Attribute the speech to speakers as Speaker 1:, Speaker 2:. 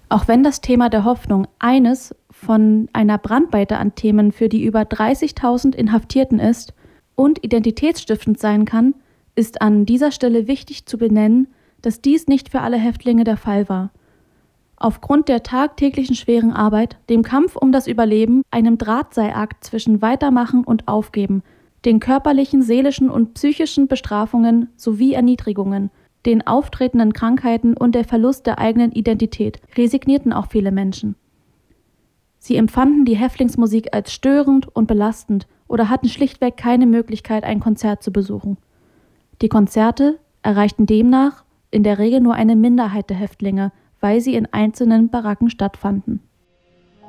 Speaker 1: Auch wenn das Thema der Hoffnung eines von einer Brandweite an Themen für die über 30.000 Inhaftierten ist und identitätsstiftend sein kann, ist an dieser Stelle wichtig zu benennen, dass dies nicht für alle Häftlinge der Fall war. Aufgrund der tagtäglichen schweren Arbeit, dem Kampf um das Überleben, einem Drahtseilakt zwischen Weitermachen und Aufgeben, den körperlichen, seelischen und psychischen Bestrafungen sowie Erniedrigungen, den auftretenden Krankheiten und der Verlust der eigenen Identität resignierten auch viele Menschen. Sie empfanden die Häftlingsmusik als störend und belastend oder hatten schlichtweg keine Möglichkeit, ein Konzert zu besuchen. Die Konzerte erreichten demnach in der Regel nur eine Minderheit der Häftlinge, weil sie in einzelnen Baracken stattfanden.